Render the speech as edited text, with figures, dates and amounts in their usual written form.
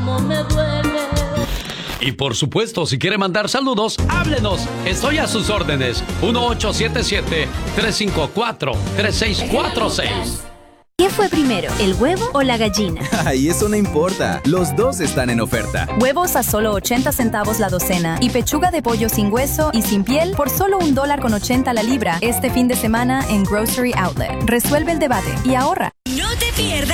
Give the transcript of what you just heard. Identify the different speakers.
Speaker 1: cómo me duele.
Speaker 2: Y por supuesto, si quiere mandar saludos, háblenos. Estoy a sus órdenes. 1877-354-3646.
Speaker 3: ¿Qué fue primero, el huevo o la gallina?
Speaker 4: Ay, eso no importa. Los dos están en oferta.
Speaker 3: Huevos a solo 80 centavos la docena y pechuga de pollo sin hueso y sin piel por solo $1.80 la libra este fin de semana en Grocery Outlet. Resuelve el debate y ahorra.
Speaker 5: No te pierdas